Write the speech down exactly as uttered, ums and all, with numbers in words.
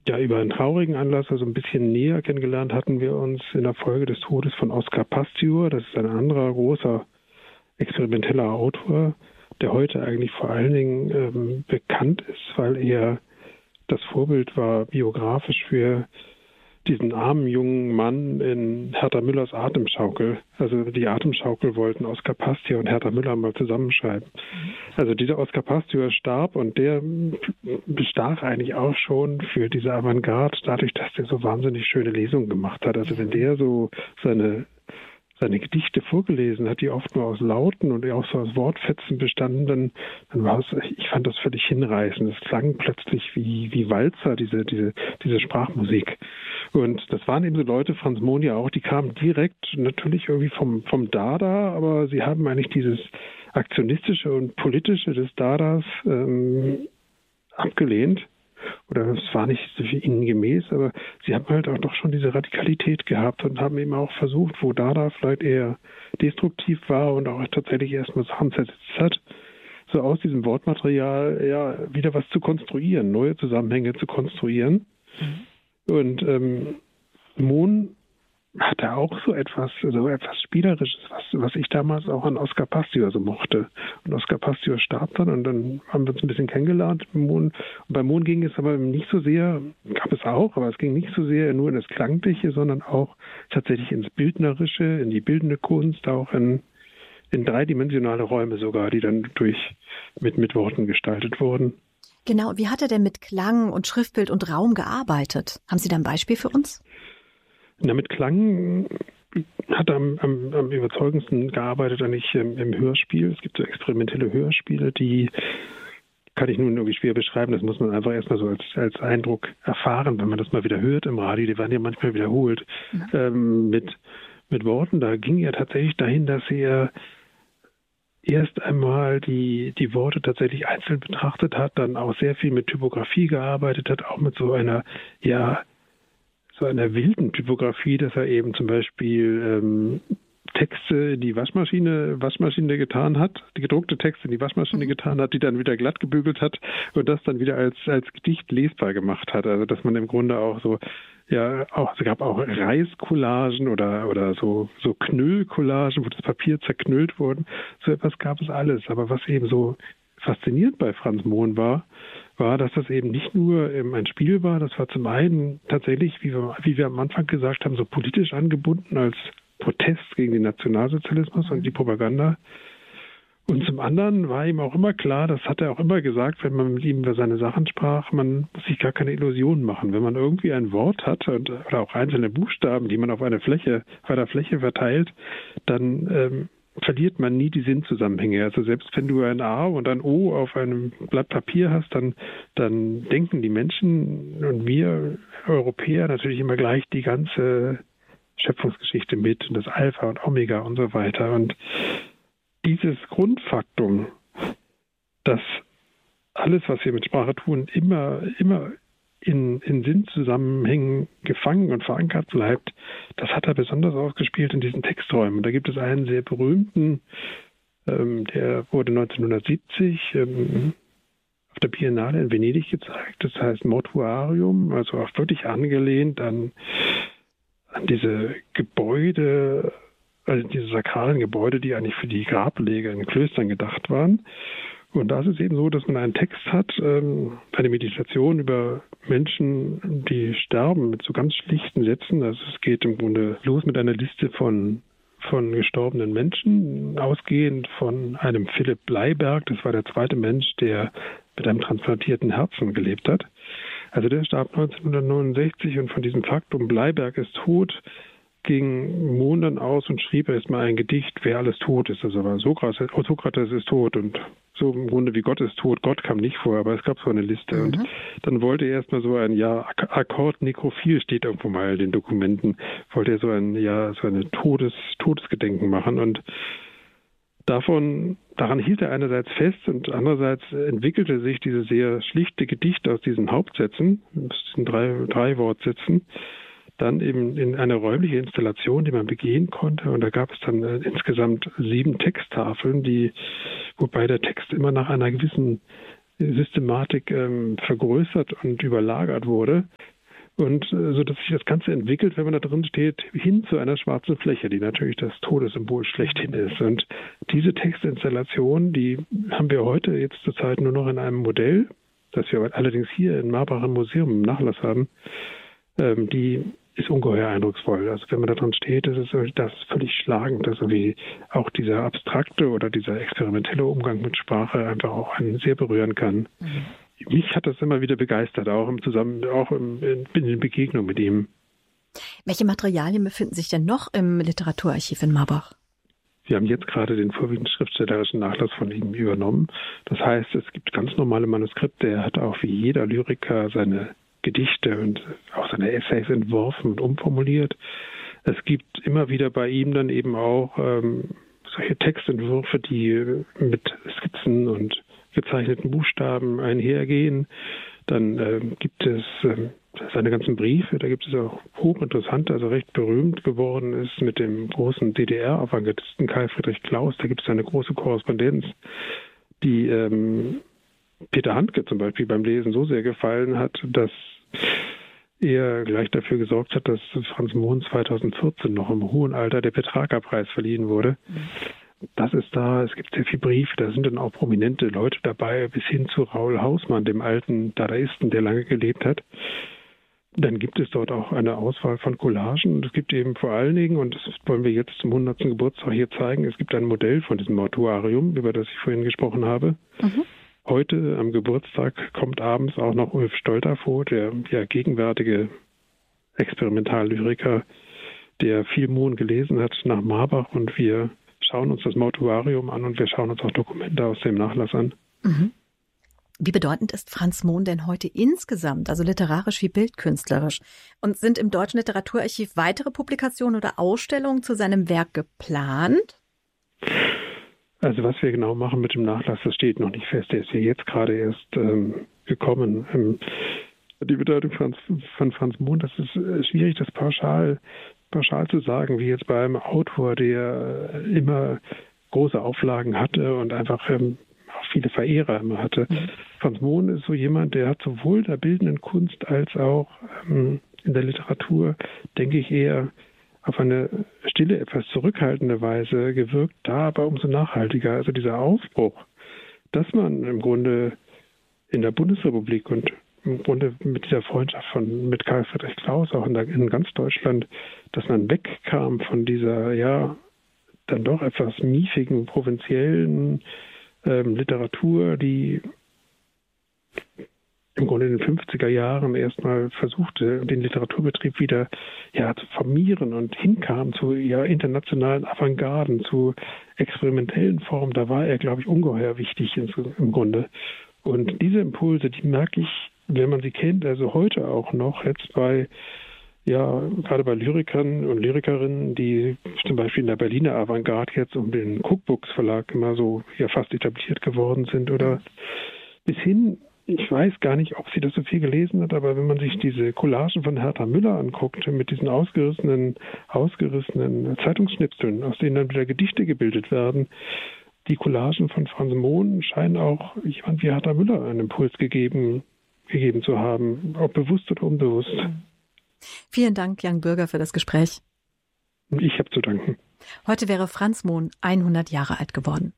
ja, über einen traurigen Anlass, also ein bisschen näher kennengelernt hatten wir uns in der Folge des Todes von Oskar Pastior. Das ist ein anderer großer experimenteller Autor, der heute eigentlich vor allen Dingen ähm, bekannt ist, weil er das Vorbild war biografisch für diesen armen jungen Mann in Hertha Müllers Atemschaukel. Also die Atemschaukel wollten Oskar Pastior und Hertha Müller mal zusammenschreiben. Also dieser Oskar Pastior starb und der bestach eigentlich auch schon für diese Avantgarde, dadurch, dass der so wahnsinnig schöne Lesungen gemacht hat. Also wenn der so seine seine Gedichte vorgelesen hat, die oft nur aus Lauten und auch so aus Wortfetzen bestanden, dann, dann war es, ich fand das völlig hinreißend. Es klang plötzlich wie, wie Walzer, diese, diese, diese Sprachmusik. Und das waren eben so Leute, Franz Mohn ja auch, die kamen direkt natürlich irgendwie vom, vom Dada, aber sie haben eigentlich dieses aktionistische und politische des Dadas ähm, abgelehnt. Oder es war nicht ihnen gemäß, aber sie haben halt auch doch schon diese Radikalität gehabt und haben eben auch versucht, wo Dada vielleicht eher destruktiv war und auch tatsächlich erstmal Sachen zersetzt hat, so aus diesem Wortmaterial ja wieder was zu konstruieren, neue Zusammenhänge zu konstruieren. Mhm. Und ähm, Mohn hatte auch so etwas, so etwas Spielerisches, was, was ich damals auch an Oskar Pastior so mochte. Und Oskar Pastior starb dann und dann haben wir uns ein bisschen kennengelernt. Und bei Mohn ging es aber nicht so sehr, gab es auch, aber es ging nicht so sehr nur in das Klangliche, sondern auch tatsächlich ins Bildnerische, in die bildende Kunst, auch in, in dreidimensionale Räume sogar, die dann durch mit, mit Worten gestaltet wurden. Genau, wie hat er denn mit Klang und Schriftbild und Raum gearbeitet? Haben Sie da ein Beispiel für uns? Na, mit Klang hat er am, am, am überzeugendsten gearbeitet eigentlich im, im Hörspiel. Es gibt so experimentelle Hörspiele, die kann ich nun irgendwie schwer beschreiben. Das muss man einfach erstmal so als, als Eindruck erfahren, wenn man das mal wieder hört im Radio. Die werden ja manchmal wiederholt mhm. ähm, mit, mit Worten. Da ging er tatsächlich dahin, dass er erst einmal die, die Worte tatsächlich einzeln betrachtet hat, dann auch sehr viel mit Typografie gearbeitet hat, auch mit so einer, ja, so einer wilden Typografie, dass er eben zum Beispiel ähm, Texte in die Waschmaschine, Waschmaschine getan hat, die gedruckte Texte in die Waschmaschine mhm. getan hat, die dann wieder glatt gebügelt hat und das dann wieder als, als Gedicht lesbar gemacht hat. Also dass man im Grunde auch so, ja, auch, es gab auch Reißcollagen oder, oder so, so Knüllcollagen, wo das Papier zerknüllt wurde. So etwas gab es alles. Aber was eben so faszinierend bei Franz Mohn war, war, dass das eben nicht nur ähm, ein Spiel war, das war zum einen tatsächlich, wie wir, wie wir am Anfang gesagt haben, so politisch angebunden als Protest gegen den Nationalsozialismus und die Propaganda. Und zum anderen war ihm auch immer klar, das hat er auch immer gesagt, wenn man mit ihm über seine Sachen sprach, man muss sich gar keine Illusionen machen. Wenn man irgendwie ein Wort hat und, oder auch einzelne Buchstaben, die man auf einer Fläche, auf einer Fläche verteilt, dann ähm, verliert man nie die Sinnzusammenhänge. Also selbst wenn du ein A und ein O auf einem Blatt Papier hast, dann, dann denken die Menschen und wir Europäer natürlich immer gleich die ganze Schöpfungsgeschichte mit und das Alpha und Omega und so weiter. Und dieses Grundfaktum, dass alles, was wir mit Sprache tun, immer, immer in, in Sinnzusammenhängen gefangen und verankert bleibt, das hat er besonders ausgespielt in diesen Texträumen. Da gibt es einen sehr berühmten, ähm, der wurde neunzehnhundertsiebzig ähm, auf der Biennale in Venedig gezeigt. Das heißt Mortuarium, also auch wirklich angelehnt an, an diese Gebäude, also diese sakralen Gebäude, die eigentlich für die Grablege in Klöstern gedacht waren. Und da ist es eben so, dass man einen Text hat, ähm, eine Meditation über Menschen, die sterben mit so ganz schlichten Sätzen. Also es geht im Grunde los mit einer Liste von, von gestorbenen Menschen, ausgehend von einem Philipp Bleiberg. Das war der zweite Mensch, der mit einem transplantierten Herzen gelebt hat. Also der starb neunzehnhundertneunundsechzig und von diesem Faktum, Bleiberg ist tot, ging Mohn dann aus und schrieb erstmal ein Gedicht, wer alles tot ist. Also war Sokrates, Sokrates ist tot und so im Grunde wie Gott ist tot. Gott kam nicht vor, aber es gab so eine Liste. Mhm. Und dann wollte er erstmal so ein, ja, Akkord nekrophil steht irgendwo mal in den Dokumenten, wollte er so ein, ja, so eine Todes, Todesgedenken machen und davon, daran hielt er einerseits fest und andererseits entwickelte sich diese sehr schlichte Gedicht aus diesen Hauptsätzen, aus diesen drei, drei Wortsätzen, dann eben in eine räumliche Installation, die man begehen konnte. Und da gab es dann äh, insgesamt sieben Texttafeln, die, wobei der Text immer nach einer gewissen Systematik ähm, vergrößert und überlagert wurde. Und äh, so, dass sich das Ganze entwickelt, wenn man da drin steht, hin zu einer schwarzen Fläche, die natürlich das Todessymbol schlechthin ist. Und diese Textinstallation, die haben wir heute jetzt zurzeit nur noch in einem Modell, das wir allerdings hier im Marbacher Museum im Nachlass haben. Ähm, die ist ungeheuer eindrucksvoll. Also wenn man da drin steht, das ist das ist völlig schlagend. Also wie auch dieser abstrakte oder dieser experimentelle Umgang mit Sprache einfach auch einen sehr berühren kann. Mhm. Mich hat das immer wieder begeistert, auch im Zusammen, auch im, in, in den Begegnungen mit ihm. Welche Materialien befinden sich denn noch im Literaturarchiv in Marbach? Wir haben jetzt gerade den vorwiegend schriftstellerischen Nachlass von ihm übernommen. Das heißt, es gibt ganz normale Manuskripte. Er hat auch wie jeder Lyriker seine Gedichte und auch seine Essays entworfen und umformuliert. Es gibt immer wieder bei ihm dann eben auch ähm, solche Textentwürfe, die mit Skizzen und gezeichneten Buchstaben einhergehen. Dann äh, gibt es äh, seine ganzen Briefe, da gibt es auch hochinteressant, also recht berühmt geworden ist mit dem großen D D R-Avantgardisten Karl Friedrich Klaus. Da gibt es eine große Korrespondenz, die ähm, Peter Handke zum Beispiel beim Lesen so sehr gefallen hat, dass er gleich dafür gesorgt hat, dass Franz Mohn zweitausendvierzehn noch im hohen Alter der Petrarca-Preis verliehen wurde. Das ist da, es gibt sehr viele Briefe, da sind dann auch prominente Leute dabei, bis hin zu Raoul Hausmann, dem alten Dadaisten, der lange gelebt hat. Dann gibt es dort auch eine Auswahl von Collagen und es gibt eben vor allen Dingen, und das wollen wir jetzt zum hundertsten Geburtstag hier zeigen, es gibt ein Modell von diesem Mortuarium, über das ich vorhin gesprochen habe. Mhm. Heute am Geburtstag kommt abends auch noch Ulf Stolter vor, der ja gegenwärtige Experimentallyriker, der viel Mohn gelesen hat, nach Marbach, und wir schauen uns das Mortuarium an und wir schauen uns auch Dokumente aus dem Nachlass an. Mhm. Wie bedeutend ist Franz Mohn denn heute insgesamt, also literarisch wie bildkünstlerisch? Und sind im Deutschen Literaturarchiv weitere Publikationen oder Ausstellungen zu seinem Werk geplant? Also was wir genau machen mit dem Nachlass, das steht noch nicht fest. Der ist ja jetzt gerade erst ähm, gekommen. Ähm, die Bedeutung Franz, von Franz Mohn, das ist äh, schwierig, das pauschal pauschal zu sagen, wie jetzt bei einem Autor, der immer große Auflagen hatte und einfach ähm, auch viele Verehrer immer hatte. Mhm. Franz Mohn ist so jemand, der hat sowohl der bildenden Kunst als auch ähm, in der Literatur, denke ich, eher auf eine stille, etwas zurückhaltende Weise gewirkt, da aber umso nachhaltiger. Also dieser Aufbruch, dass man im Grunde in der Bundesrepublik und im Grunde mit dieser Freundschaft von mit Karl Friedrich Klaus auch in, der, in ganz Deutschland, dass man wegkam von dieser, ja, dann doch etwas miefigen, provinziellen ähm, Literatur, die im Grunde in den fünfziger Jahren erstmal versuchte, den Literaturbetrieb wieder ja, zu formieren und hinkam zu ja, internationalen Avantgarden, zu experimentellen Formen. Da war er, glaube ich, ungeheuer wichtig im Grunde. Und diese Impulse, die merke ich, wenn man sie kennt, also heute auch noch, jetzt bei, ja, gerade bei Lyrikern und Lyrikerinnen, die zum Beispiel in der Berliner Avantgarde jetzt um den Cookbooks Verlag immer so ja fast etabliert geworden sind, oder bis hin, ich weiß gar nicht, ob sie das so viel gelesen hat, aber wenn man sich diese Collagen von Hertha Müller anguckt, mit diesen ausgerissenen, ausgerissenen Zeitungsschnipseln, aus denen dann wieder Gedichte gebildet werden, die Collagen von Franz Mohn scheinen auch jemand wie Hertha Müller einen Impuls gegeben, gegeben zu haben, ob bewusst oder unbewusst. Vielen Dank, Jan Bürger, für das Gespräch. Ich habe zu danken. Heute wäre Franz Mohn hundert Jahre alt geworden.